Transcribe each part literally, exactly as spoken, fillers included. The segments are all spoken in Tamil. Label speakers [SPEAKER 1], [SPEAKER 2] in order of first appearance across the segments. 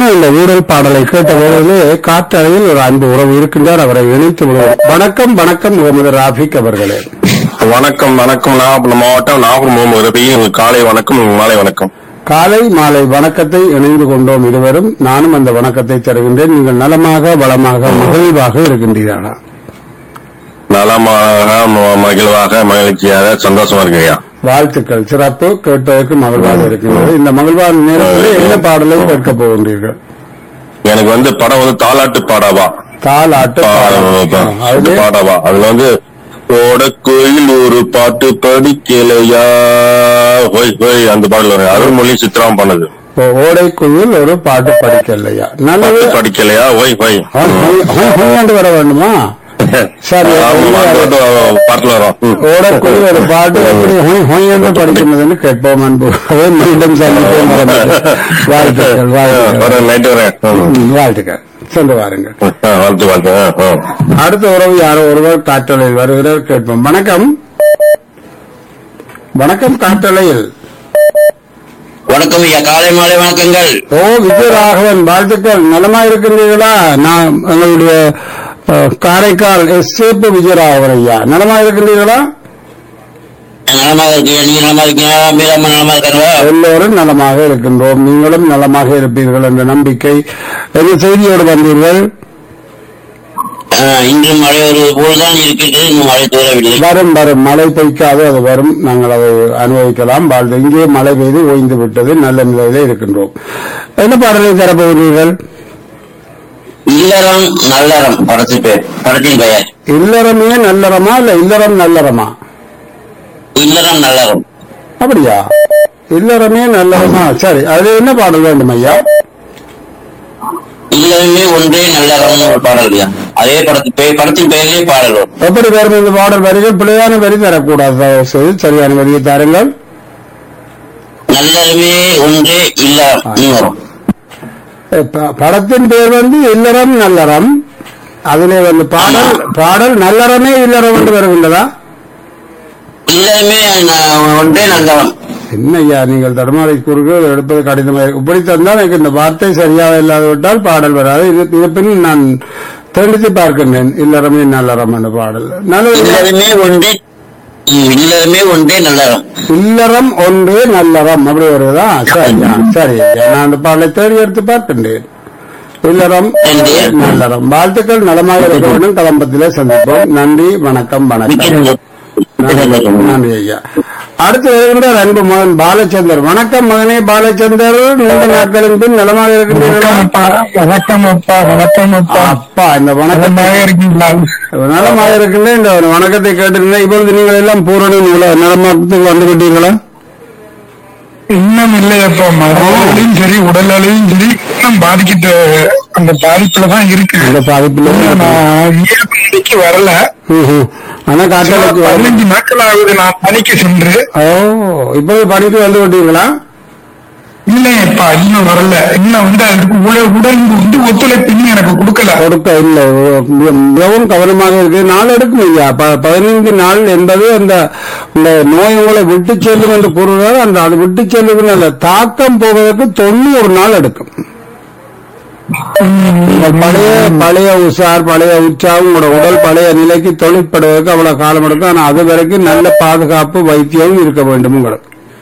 [SPEAKER 1] இந்த ஊழல் பாடலை கேட்ட போதிலே காற்றறையில் ஒரு அன்பு உறவு இருக்கின்றார். அவரை இணைத்து விடுவோம். வணக்கம் வணக்கம் முகமது ராஃபிக் அவர்களே.
[SPEAKER 2] வணக்கம் வணக்கம். நாகப்பட்டினம் மாவட்டம் நாகூர் முகமது ரபி. காலை வணக்கம், மாலை வணக்கம்.
[SPEAKER 1] காலை மாலை வணக்கத்தை இணைந்து கொண்டோம் இருவரும். நானும் அந்த வணக்கத்தை தருகின்றேன். நீங்கள் நலமாக வளமாக மகிழ்வாக இருக்கின்றீர்களா?
[SPEAKER 2] நலமாக மகிழ்வாக மகிழ்ச்சியாக சந்தோஷமா இருக்கையா.
[SPEAKER 1] வாழ்த்துக்கள். சிறப்பு. கேட்டதற்கு மகிழ்வாக இருக்கின்றது. இந்த மகிழ்வான நேரத்தில் என்ன பாடலை கேட்க போகின்றீர்கள்?
[SPEAKER 2] எனக்கு வந்து படம் வந்து தாலாட்டு பாடாவா.
[SPEAKER 1] தாலாட்டு
[SPEAKER 2] பாடாவா. அதுல வந்து கோயில் ஒரு பாட்டு படிக்கலையா ஹோய் ஹோய் அந்த பாடல் வரும். அருள்மொழி சித்ராம் பண்ணது.
[SPEAKER 1] ஓடைக்குயில் ஒரு பாட்டு படிக்கலையா, நல்லது படிக்கலையா
[SPEAKER 2] ஹோய் ஹோய்
[SPEAKER 1] வர வேண்டுமா? சரி,
[SPEAKER 2] பாட்டுல வரும்.
[SPEAKER 1] ஓடக்குயில் ஒரு பாட்டு எப்படி ஹொய் என்று படிக்கிறதுன்னு கேட்போம். அன்பு மீண்டும் சந்திப்போம். வாழ்த்துக்கள் வாழ்த்துக்கள் வாழ்த்துக்கள். சென்று வாருங்கள். அடுத்த உறவு யாரோ ஒருவர் காற்றலையில் வருகிறார், கேட்போம். வணக்கம் வணக்கம். காற்றலையில்
[SPEAKER 3] வணக்கம் ஐயா. காலை மாலை வணக்கங்கள்.
[SPEAKER 1] ஓ விஜயராகவன், வாழ்த்துக்கள். நலமா இருக்கின்றீர்களா? நான் எங்களுடைய காரைக்கால் எஸ் சேப்பு விஜயராகவன் ஐயா, நலமா இருக்கின்றீர்களா?
[SPEAKER 3] நலமாக இருக்கீங்க. நீங்க நலமா இருக்கீங்க? மீரம்மா நலமா இருக்காங்களா?
[SPEAKER 1] எல்லோரும் நலமாக இருக்கின்றோம். நீங்களும் நலமாக இருப்பீர்கள் என்ற நம்பிக்கை. என்ன செய்தியோடு வந்தீர்கள்?
[SPEAKER 3] இன்று மழை வருவது போல்தான் இருக்கின்றது. இன்னும் மழை தூரவில்லை.
[SPEAKER 1] வரும் வரும் மழை பெய்க்காது, அது வரும். நாங்கள் அதை அனுபவிக்கலாம். வாழ்ந்து இங்கே மழை பெய்து ஓய்ந்து விட்டது. நல்ல நிலையிலே இருக்கின்றோம். என்ன பாடலை தரப்போகிறீர்கள்?
[SPEAKER 3] இல்லறம் நல்லறம் படத்தின் பெயர், படத்தின் பெயர்.
[SPEAKER 1] இல்லறமே நல்லறமா இல்ல இல்லறம் நல்லறமா?
[SPEAKER 3] இல்லறம் நல்லறம்.
[SPEAKER 1] அப்படியா? இல்லறமே நல்லறமா? சரி, அது என்ன பாடல் வேண்டும் ஐயா?
[SPEAKER 3] இல்லறமே ஒன்றே நல்லறம் ஒரு பாடல் ஐயா. அதே படத்தின் பெயர், படத்தின் பெயரிலே பாடல் வரும்.
[SPEAKER 1] எப்படி வரும் இந்த பாடல் வரிகள்? பிழையான வரி தரக்கூடாது, சரியான வரியை தாருங்கள்.
[SPEAKER 3] நல்லறமே ஒன்றே இல்லறம் வரும்.
[SPEAKER 1] படத்தின் பேர் வந்து இல்லறம் நல்லறம். அதிலே வந்து பாடல் பாடல் நல்லறமே இல்லறம் என்று வருகின்றதா?
[SPEAKER 3] இல்லறமே ஒன்றே நல்லறம்.
[SPEAKER 1] என்னையா நீங்கள் தடுமாறி கூறுகள் எடுப்பது கடினமாக இப்படி தந்தால் எனக்கு இந்த வார்த்தை சரியாக இல்லாதவிட்டால் பாடல் வராது. இருப்பின் நான் தெளித்து பார்க்கின்றேன். இல்லறமே நல்லறம் என்ற பாடல்.
[SPEAKER 3] இல்லறமே ஒன்றே இல்லறமே ஒன்றே நல்லறம்.
[SPEAKER 1] இல்லறம் ஒன்றே நல்லறம் அப்படி வருவதா? சரியா, சரி. நான் அந்த பாடலை தேடி எடுத்து பார்க்கின்றேன். இல்லறம் நல்லறம். வாழ்த்துக்கள். நலமாக இருக்க வேண்டும். கலம்பத்திலே சந்திப்போம். நன்றி, வணக்கம். வணக்கம். நன்றி ஐயா. அடுத்து வருகின்ற அன்பு மகன் பாலச்சந்தர். வணக்கம் மகனே பாலச்சந்தர். நீண்ட நாட்களின் பின் நலமாக இருக்கின்றீர்களா?
[SPEAKER 4] வணக்கம் அப்பா. வணக்கம் அப்பா.
[SPEAKER 1] அப்பா, இந்த வணக்கமாக இருக்கீங்களா? நலமாக இருக்கின்றேன். இந்த வணக்கத்தை கேட்டிருந்தேன். இப்பொழுது நீங்கள் எல்லாம் பூரணி நலமாக்கத்துக்கு வந்து விட்டீர்களா?
[SPEAKER 4] இன்னும் இல்லையப்பா. மனதையும் சரி உடலையும் சரி இன்னும் பாதிக்கிட்ட அந்த பாதிப்புலதான் இருக்கு.
[SPEAKER 1] அந்த பாதிப்புல
[SPEAKER 4] நான் இயற்கைக்கு வரல.
[SPEAKER 1] ஆனா காற்றலுக்கு
[SPEAKER 4] பதினஞ்சு நாட்கள் ஆகுது நான் பணிக்கு சென்று.
[SPEAKER 1] ஓ, இப்போது பணிக்கு வந்து விட்டீங்களா?
[SPEAKER 4] இல்லையப்பா, இன்னும் வரல. இன்னும் வந்து அதுக்கு உடல் வந்து ஒத்துழைப்பு இன்னும் எனக்கு கொடுக்கல.
[SPEAKER 1] கொடுக்க இல்லை. மிகவும் கவனமாக இருக்கு. நாள் எடுக்கும் ஐயா. பதினைந்து நாள் என்பது அந்த நோய் உங்களை விட்டு செல்லும் என்று கூறுகிறார். அந்த அது விட்டு செல்லும் அந்த தாக்கம் போவதற்கு தொண்ணூறு நாள் எடுக்கும். பழைய பழைய உஷார் பழைய உற்சாகம் உங்களோட உடல் பழைய நிலைக்கு தொழிற்படுவதற்கு அவ்வளவு காலம் எடுக்கும். ஆனா அது வரைக்கும் நல்ல பாதுகாப்பு வைத்தியம் இருக்க வேண்டும் உங்களுக்கு.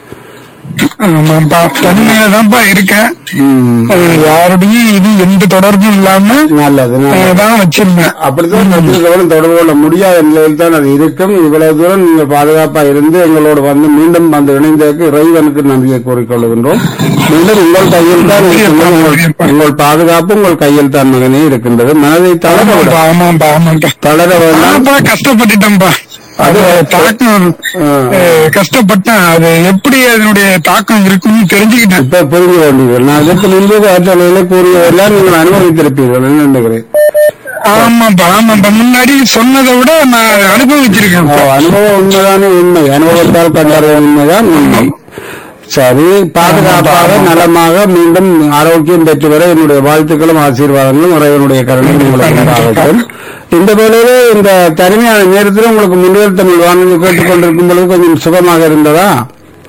[SPEAKER 4] தனிமையாதான்ப்பா இருக்கேன். யாருடையும் இது எந்த தொடர்பும் இல்லாம நல்லதுதான் வச்சிருந்தேன்.
[SPEAKER 1] அப்படித்தான் வச்சிருக்கவரும் தொடர்பு கொள்ள முடியாத நிலையில் தான் அது இருக்கும். இவ்வளவு தூரம் நீங்க பாதுகாப்பா இருந்து எங்களோடு வந்து மீண்டும் வந்து இணைந்ததற்கு இறைவனுக்கு நன்றியை கூறிக்கொள்கின்றோம். மீண்டும் உங்கள் கையில் தான் உங்கள் பாதுகாப்பு உங்கள் கையில் தான் மகனே இருக்கின்றது. மனதை தளர தளர வேண்டாம்.
[SPEAKER 4] கஷ்டப்பட்டுட்டேன்ப்பா. அது தாக்கம் கஷ்டப்பட்டேன். அது எப்படி அதனுடைய தாக்கம் இருக்குன்னு தெரிஞ்சுக்கிட்டேன்.
[SPEAKER 1] இப்ப புரிஞ்சு கொண்டீர்கள். நான் இதற்கு முன்பு ஆற்றலையில கூறியதெல்லாம் நீங்கள் அனுபவித்திருப்பீர்கள் நினைக்கிறேன்.
[SPEAKER 4] ஆமாப்பா ஆமாப்பா. முன்னாடி சொன்னதை விட நான் அனுபவிச்சிருக்கேன்.
[SPEAKER 1] அனுபவம் உண்மைதானே உண்மை. அனுபவத்தால் கண்டறிய உண்மைதான் உண்மை. சரி, பாதுகாப்பாக நலமாக மீண்டும் ஆரோக்கியம் பெற்று வர என்னுடைய வாழ்த்துக்களும் ஆசீர்வாதங்களும் இறைவனுடைய கருணையும் உங்களுக்கு. இந்த வேளையிலே இந்த தனிமையான நேரத்தில் உங்களுக்கு முன்னில் தமிழ் வானொலி கேட்டுக் கொண்டிருக்கும் பொழுது கொஞ்சம் சுகமாக இருந்ததா?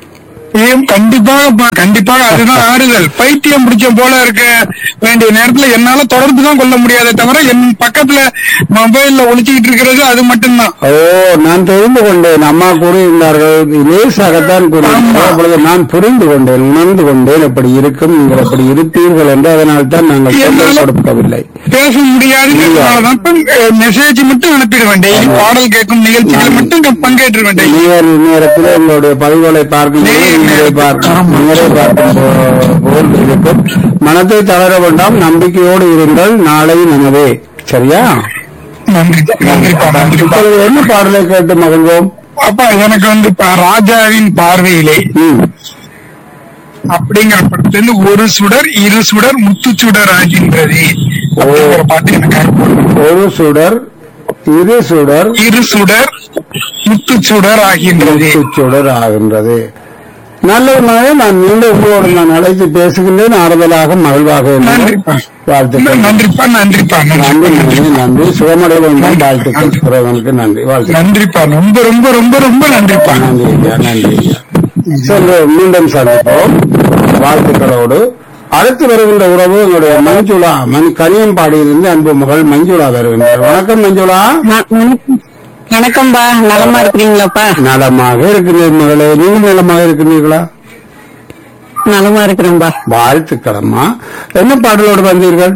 [SPEAKER 4] ஏன் கண்டிப்பாக பா- கண்டிப்பாக அதுதான் ஆறுதல். பைத்தியம் பிடிச்ச போல இருக்க வேண்டிய நேரத்துல என்னால தொடர்பு தான் கொள்ள முடியாதே தவிர என் பக்கத்துல மொபைல்ல ஒளிச்சுக்கிட்டு இருக்கிறது அது மட்டும்தான்.
[SPEAKER 1] ஓ, நான் தெரிந்து கொண்டேன். அம்மா கூறியிருந்தார்கள், லேசாகத்தான் கூறியிருந்தார்கள். அப்பொழுது நான் புரிந்து கொண்டேன், உணர்ந்து கொண்டேன். எப்படி இருக்கும், நீங்கள் எப்படி இருப்பீர்கள் என்று. அதனால் தான் நாங்கள் சொல்லிக் கொடுக்கவில்லை.
[SPEAKER 4] பேச முடியாதுங்கிறதுனாலதான் மெசேஜ் மட்டும் அனுப்பிடுவேன். டெய்லி பாடல் கேட்கும் நிகழ்ச்சிகள் மட்டும் பங்கேற்றுவேன். டெய்லி
[SPEAKER 1] நேர் நேரத்தில் உங்களுடைய பதிவுகளை பார்க்கும் போது நீங்களே பார்க்கும் நீங்களே பார்க்கும் போ- போல் இருக்கும். மனத்தை தளர வேண்டாம், நம்பிக்கையோடு இருங்கள். நாளை நினைவே. சரியா?
[SPEAKER 4] நன்றி நன்றிப்பா நன்றிப்பா.
[SPEAKER 1] இப்பொழுது என்ன பாடலை கேட்டு மகிழ்வோம்?
[SPEAKER 4] அப்பா எனக்கு வந்து இப்ப ராஜாவின் பார்வையிலே
[SPEAKER 1] ம்.
[SPEAKER 4] அப்படிங்கிற படத்துல இருந்து ஒரு சுடர் இரு சுடர் முத்து சுடர் ஆகின்றது அப்படிங்கிற பாட்டு எனக்கு
[SPEAKER 1] ஒரு சுடர் இரு சுடர்
[SPEAKER 4] இரு சுடர் முத்து சுடர் ஆகின்றது.
[SPEAKER 1] சுடர் ஆகின்றது. நல்ல மழை. நான் மீண்டும் உங்களோடு நான் அழைத்து பேசுகின்றேன். ஆறுதலாக மகிழ்வாக இருந்தேன்.
[SPEAKER 4] நன்றிப்பா.
[SPEAKER 1] வாழ்த்துக்கள்.
[SPEAKER 4] நன்றிப்பா நன்றிப்பா
[SPEAKER 1] நன்றி
[SPEAKER 4] நன்றி
[SPEAKER 1] நன்றி நன்றி. சுகமடைய வேண்டும். வாழ்த்துக்கள். இறைவனுக்கு நன்றி. வாழ்த்துக்கள்.
[SPEAKER 4] நன்றிப்பா ரொம்ப ரொம்ப ரொம்ப ரொம்ப நன்றிப்பா.
[SPEAKER 1] நன்றி ஐயா, நன்றி ஐயா. சரி, மீண்டும் சந்திப்போம் வாழ்த்துக்களோடு. அடுத்து வருகின்ற உறவு என்னுடைய மஞ்சுளா மண் கனியம்பாடியிலிருந்து அன்பு மகள் மஞ்சுளா வருகின்றார். வணக்கம் மஞ்சுளா.
[SPEAKER 5] வணக்கம்பா, நலமா இருக்கிறீங்களாப்பா?
[SPEAKER 1] நலமாக இருக்கிறீர்கள் மகளே. நீங்கள் நலமாக இருக்கிறீர்களா?
[SPEAKER 5] நலமா இருக்கிறேன்பா.
[SPEAKER 1] வாழ்த்துக்களம்மா. என்ன பாடலோடு வந்தீர்கள்?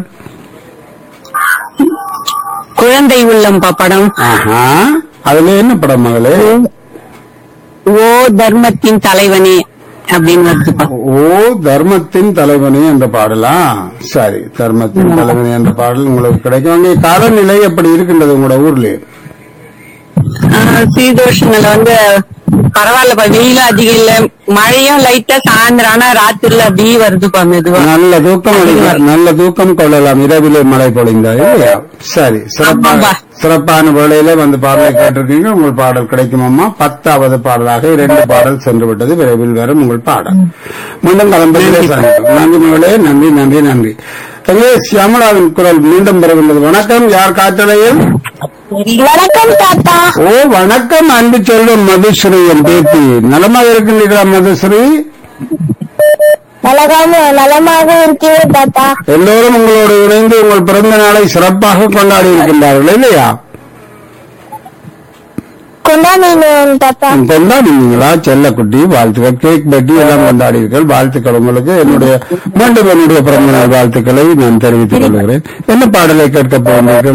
[SPEAKER 5] குழந்தை உள்ளம்பா படம்.
[SPEAKER 1] ஆஹா, அதுல என்ன படம் மகளே?
[SPEAKER 5] ஓ தர்மத்தின் தலைவனே அப்படின்னு வருதுப்பா.
[SPEAKER 1] ஓ தர்மத்தின் தலைவனே என்ற பாடலா? சரி, தர்மத்தின் தலைவனே என்ற பாடல் உங்களுக்கு கிடைக்கும். அங்கே காலநிலை எப்படி இருக்கின்றது உங்களோட ஊர்ல?
[SPEAKER 5] ஆஹ், சீதோஷங்கள் வந்து பரவாயில்லப்பா, வெயிலும் அதிகம் இல்ல, மழையும் லைட்டா சாயந்தரம், ஆனா ராத்திரில அப்படியே வருதுப்பா மெதுவா.
[SPEAKER 1] நல்ல தூக்கம் அளிக்க- நல்ல தூக்கம் கொள்ளலாம். இரவிலே மழை பொழிந்தா இல்லையா? சரி, சிறப்பாக
[SPEAKER 5] ஆமாப்பா.
[SPEAKER 1] சிறப்பான வேளையில வந்து பாடலை கேட்டிருக்கீங்க. உங்கள் பாடல் கிடைக்குமாம்மா? பத்தாவது பாடலாக இரண்டு பாடல் சென்று விட்டது. விரைவில் வரும் உங்கள் பாடல். மீண்டும் கலம்பதிலே சந்திப்போம். நன்றி மகளே. நன்றி நன்றி நன்றி. எங்கே சியாமலாவின் குரல் மீண்டும் வருகின்றது. வணக்கம். யார் காற்றலையில்?
[SPEAKER 5] வணக்கம் தாத்தா.
[SPEAKER 1] ஓ வணக்கம் அன்பு செல்வம் மதுஸ்ரீ என் பேத்தி. நலமாக இருக்கின்றீர்களா மதுஸ்ரீ?
[SPEAKER 6] நலமாக நலமாக இருக்கிறேன் தாத்தா.
[SPEAKER 1] எல்லோரும் உங்களோடு இணைந்து உங்கள் பிறந்த நாளை சிறப்பாக கொண்டாடி இருக்கின்றார்கள் இல்லையா?
[SPEAKER 6] கொண்டாடினேன் தாத்தா.
[SPEAKER 1] கொண்டாடினீங்களா? செல்லக்குட்டி வாழ்த்துக்கள். கேக் வெட்டி எல்லாம் கொண்டாடினீர்கள். வாழ்த்துக்கள் உங்களுக்கு. என்னுடைய மீண்டும் என்னுடைய பிறந்த நாள் வாழ்த்துக்களை நான் தெரிவித்துக் கொள்கிறேன். என்ன பாடலை கேட்க போகிறீர்கள்?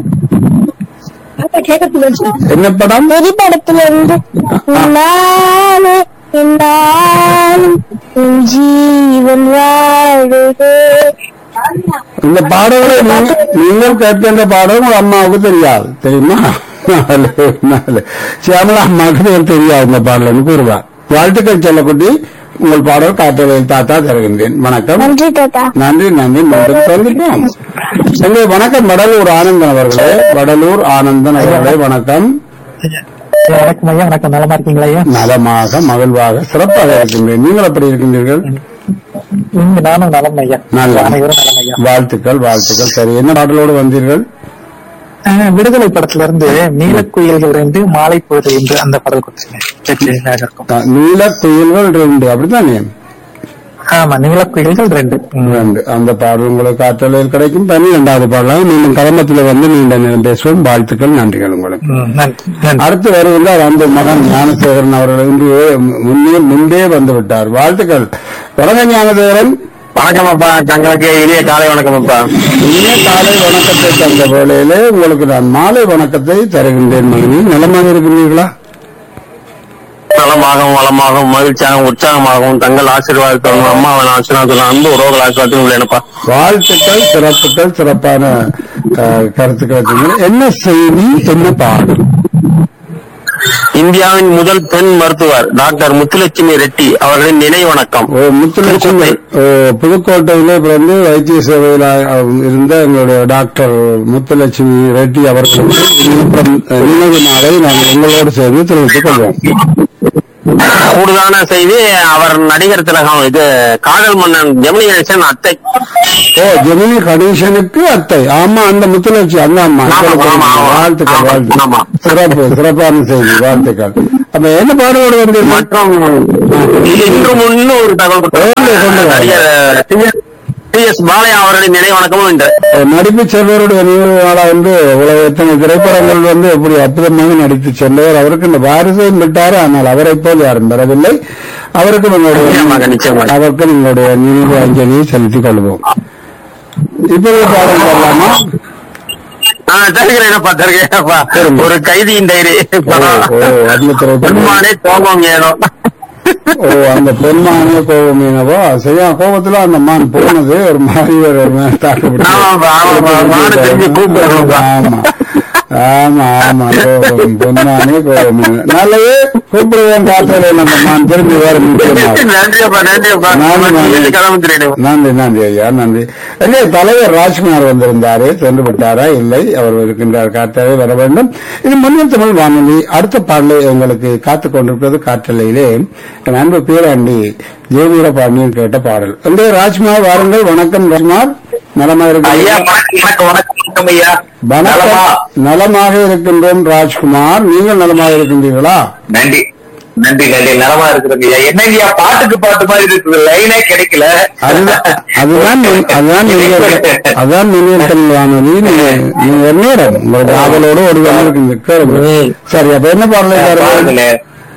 [SPEAKER 1] என்ன படம்?
[SPEAKER 6] வெளிப்படத்திலிருந்து நானே என்னாலும் உன் ஜீவன் வாழுதே.
[SPEAKER 1] இந்த பாடல்களை நீங்க- நீங்கள் கேட்கின்ற பாடல் உங்க அம்மாவுக்கு தெரியாது, தெரியுமா? சியாமலா அம்மாவுக்கு தெரியாது இந்த பாடல் கூறுவார். வாழ்த்துக்கள் செல்லக்குட்டி. உங்கள் பாடல் காற்றலையில் தாத்தா தருகின்றேன். வணக்கம்.
[SPEAKER 6] நன்றி தாத்தா.
[SPEAKER 1] நன்றி நன்றி. மீண்டும் சந்திப்போம். எங்கே வணக்கம் வடலூர் ஆனந்தன் அவர்களே. வடலூர் ஆனந்தன் அவர்களே வணக்கம்.
[SPEAKER 7] வணக்கம் ஐயா. வணக்கம். நலமா இருக்கீங்களா ஐயா?
[SPEAKER 1] நலமாக மகிழ்வாக சிறப்பாக இருக்கின்றேன். நீங்கள் எப்படி இருக்கின்றீர்கள்?
[SPEAKER 7] இங்க நானும் நலம் ஐயா.
[SPEAKER 1] நல்ல
[SPEAKER 7] அனைவரும் நலம் ஐயா.
[SPEAKER 1] வாழ்த்துக்கள் வாழ்த்துக்கள். சரி, என்ன பாடலோடு வந்தீர்கள்?
[SPEAKER 7] அஹ், விடுதலை படத்துல இருந்து நீலக்குயில்கள் இருந்து மாலை பொழுது என்று அந்த பாடல் கொடுத்துருக்கேன். இருக்கும்.
[SPEAKER 1] நீல குயில்கள் ரெண்டு, அப்படித்தானே?
[SPEAKER 7] ஆமா, நீலக்குயில்கள் ரெண்டு. ம்.
[SPEAKER 1] ரெண்டு. அந்த பாடல் உங்களுக்கு ஆற்றலில் கிடைக்கும். பன்னிரெண்டாவது பாடலாக மீண்டும் கலமத்தில் வந்து நீண்ட நேரம் பேசுவோம். வாழ்த்துக்கள், நன்றிகள் உங்களுக்கு.
[SPEAKER 7] ம், நன்றி, நன்றி.
[SPEAKER 1] அடுத்து வருகின்றார் அந்த மகன் ஞானசேகரன் அவர்கள். இன்று முன்னே முன்பே வந்து விட்டார். வாழ்த்துக்கள். வணக்கம் ஞானசேகரன்.
[SPEAKER 2] வணக்கம் அப்பா. தங்களுக்கு இனிய காலை வணக்கம் அப்பா.
[SPEAKER 1] இனிய காலை வணக்கத்தை தந்த வேளையிலே உங்களுக்கு நான் மாலை வணக்கத்தை தருகின்றேன். மகனே, நலமாக இருக்கின்றீர்களா?
[SPEAKER 2] நலமாகவும் வளமாகவும் மகிழ்ச்சியாகவும் உற்சாகமாகவும் தங்கள் ஆசீர்வாதத்தோடும் அம்மாவின் ஆசீர்வாதத்தோடும் அன்பு உறவுகள் ஆசீர்வாதத்தோடும் என்னப்பா.
[SPEAKER 1] வாழ்த்துக்கள், சிறப்புகள், சிறப்பான அஹ், கருத்துக்களை சொன்னீங்க. என்ன செய்தி, என்ன பாடல்?
[SPEAKER 2] இந்தியாவின் முதல் பெண் மருத்துவர் டாக்டர் முத்துலட்சுமி ரெட்டி அவர்களின் நினைவு வணக்கம்.
[SPEAKER 1] ஓ, முத்துலட்சுமி. ஓ, புதுக்கோட்டையிலே பிறந்து வைத்திய சேவையில் இருந்த எங்களுடைய டாக்டர் முத்துலட்சுமி ரெட்டி அவர்களுக்கு நினைவு நாளை நாங்கள் உங்களோடு சேர்ந்து தெரிவித்துக் கொள்வோம்.
[SPEAKER 3] கூடுதலான செய்தி, அவர் நடிகர் திலகம் இது காதல் மன்னன் ஜெமினி கணேசன் அத்தை.
[SPEAKER 1] ஓ, ஜெமினி கணேசனுக்கு அத்தை. ஆமா, அந்த முத்துலட்சி அந்த அம்மா.
[SPEAKER 3] ஆமா, ஆமா, ஆமா.
[SPEAKER 1] வாழ்த்துக்கள்,
[SPEAKER 3] ஆமா,
[SPEAKER 1] வாழ்த்துக்கள்.
[SPEAKER 3] ஆமா.
[SPEAKER 1] சிறப்பு, சிறப்பான செய்தி, வாழ்த்துக்கள். அப்ப என்ன பாடலோடு வந்து
[SPEAKER 3] மற்றும் இன்று முன்னு ஒரு தகவல் கொடுத்தார். நடிகர் டி எஸ் பாலையா அவர்களின் நினைவு வணக்கமும் இன்று.
[SPEAKER 1] நடிப்பு செல்வருடைய நினைவு நாளா வந்து உலக எத்தனை திரைப்படங்கள் வந்து எப்படி அற்புதமாக நடித்து சென்றவர். அவருக்கு இந்த வாரிசையும் விட்டாரு, ஆனால் அவரை போல் யாரும் பெறவில்லை. அவருக்கு
[SPEAKER 3] நிச்சயமாக.
[SPEAKER 1] அவருக்கு எங்களுடைய நினைவு அஞ்சலியை செலுத்திக் கொள்வோம். இப்போது பாடம் தரலாமா?
[SPEAKER 3] தருகிறேன்ப்பா, தருகிறேன்ப்பா. ஒரு கைதியின் டைரி.
[SPEAKER 1] பெண்மானே
[SPEAKER 3] கோபம் ஏனோ.
[SPEAKER 1] ஓ, அந்த பெண்மானே கோபம் மீனவோ சரியா? கோபத்துல அந்த மான் போனது ஒரு மாதிரி ஒரு தாக்கப்பட்டு. ஆமா ஆமா ஆமா, கோபம் பொன்மானே கோபம் மீன. நல்லது, கூப்பிடுவேன். காத்தலை நம்ம மான் திரும்பி வர நன்றி நன்றி ஐயா, நன்றி. இல்லையே, தலைவர் ராஜ்குமார் வந்திருந்தாரு, சென்று விட்டாரா? இல்லை, அவர் இருக்கின்றார். காற்றலை வர வேண்டும். இது மன்னில் தமிழ் வானொலி. அடுத்த பாடலை உங்களுக்கு காத்துக் கொண்டிருக்கிறது காற்றலையிலே. என் அன்பு பேராண்டி ஜெயவீர பாண்டியன் கேட்ட பாடல். இந்த ராஜ்குமார் வாருங்கள். வணக்கம் ராஜ்குமார், நலமாக
[SPEAKER 3] ஐயா?
[SPEAKER 1] நலமாக இருக்கின்றோம் ராஜ்குமார், நீங்கள் நலமாக இருக்கின்றீர்களா?
[SPEAKER 3] நன்றி நன்றி நன்றி, நலமா இருக்கிறது. என்னங்கய்யா பாட்டுக்கு பாட்டு மாதிரி இருக்குது, லைனே கிடைக்கல.
[SPEAKER 1] அதுதான் அதுதான் அதுதான் நினைவுத்தல் வானொலி. நீங்க என்ன உங்களுக்கு ஆவலோடு ஒரு இருக்கு. சரி, அப்ப என்ன பாடலை?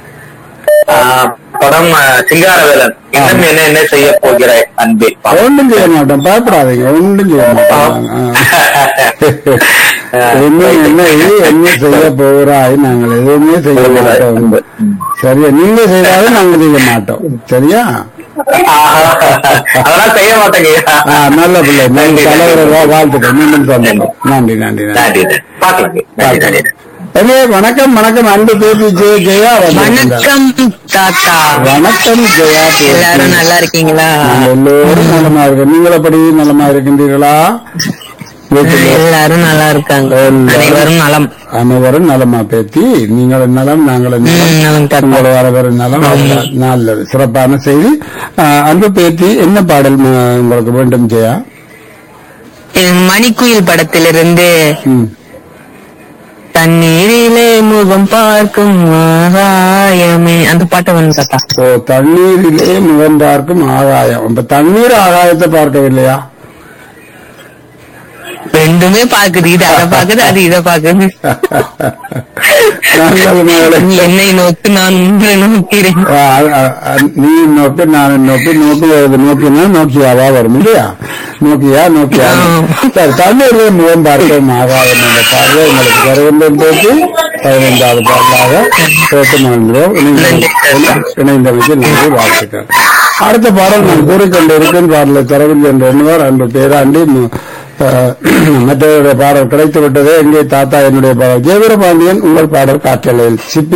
[SPEAKER 3] படம் சிங்காரவேலன். இன்னும் என்ன என்ன செய்ய போகிறாய் அன்பே.
[SPEAKER 1] ஒன்றும் செய்ய மாட்டோம், பயப்படாதீங்க. ஒன்றும் செய்ய மாட்டோம். என்ன என்ன என்ன செய்ய போகிறாய்? நாங்கள் எதுவுமே செய்ய மாட்டோம். சரியா? நீங்க செய்தாலும் நாங்கள் செய்ய மாட்டோம். சரியா?
[SPEAKER 3] அதெல்லாம் செய்ய மாட்டேங்க.
[SPEAKER 1] நல்ல பிள்ளை, நன்றி. தலைவரை வாழ்த்துக்கள். மீண்டும் சொன்னோம். நன்றி நன்றி நன்றி. வணக்கம் வணக்கம், அன்பு பேபி ஜெய ஜெயா.
[SPEAKER 5] வணக்கம் தாத்தா.
[SPEAKER 1] வணக்கம் ஜெயா.
[SPEAKER 5] எல்லாரும் நல்லா இருக்கீங்களா?
[SPEAKER 1] எல்லோரும் நலமா இருக்கு. நீங்கள் எப்படி நலமா இருக்கின்றீர்களா?
[SPEAKER 5] எல்லாரும் நல்லா இருக்காங்க. அனைவரும் நலம்.
[SPEAKER 1] அனைவரும் நலமா பேத்தி? நீங்கள் நலம், நாங்களும் உங்களோட வரவரும் நலம். நல்லது, சிறப்பான செய்தி. அன்பு பேத்தி, என்ன பாடல் உங்களுக்கு வேண்டும் ஜெயா?
[SPEAKER 5] மணிக்குயில் படத்திலிருந்து தண்ணீரிலே முகம் பார்க்கும் ஆகாயமே, அந்த பாட்டை வந்து தாத்தா.
[SPEAKER 1] ஓ, தண்ணீரிலே முகம் பார்க்கும் ஆகாயம். இப்ப தண்ணீர் ஆகாயத்தை பார்க்கவில்லையா?
[SPEAKER 5] ரெண்டுமே பாக்குது. இது அதை பாக்குது, அது இதை பாக்குது. என்னை நோக்கு, நான் உங்களை நோக்கிறேன்.
[SPEAKER 1] நீ நோக்கு, நான் நோக்கி நோக்கி நோக்கினா நோக்கியாவா வரும் இல்லையா? Nokia Nokia. சரி, தண்ணீரிலே முகம் பார்க்கும் ஆகாயம் என்ற பாடலை உங்களுக்கு வருகின்ற போது பதினைந்தாவது பாடலாக கேட்டு மகிழ்கிறோம். இணைந்தமைக்கு நன்றி, வாழ்த்துக்கள். அடுத்த பாடல் நான் கூறிக்கொண்டிருக்கும் பாடலை தரவில்லை என்று எண்ணுவார் அன்று பேராண்டி. மற்றவருடைய பாடல் கிடைத்து விட்டதே. எங்கே தாத்தா என்னுடைய பாடல். ஜெயவீர பாண்டியன், உங்கள் பாடல் காற்றலையில். சிப்பி